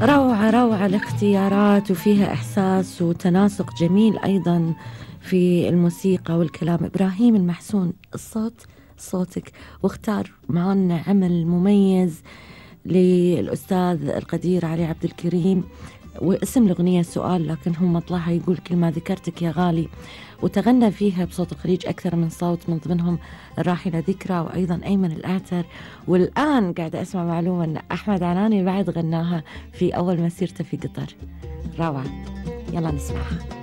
روعة روعة الاختيارات، وفيها إحساس وتناسق جميل أيضا في الموسيقى والكلام. إبراهيم المحسون، الصوت صوتك، واختار معنا عمل مميز للأستاذ القدير علي عبد الكريم، واسم الأغنية سؤال لكن هم مطلعها يقول كل ما ذكرتك يا غالي، وتغنى فيها بصوت الخليج أكثر من صوت، من ضمنهم الراحلة ذكرى وأيضا أيمن الأعتر. والآن قاعدة أسمع معلومة أن أحمد عناني بعد غناها في أول مسيرته في قطر. روعة، يلا نسمعها.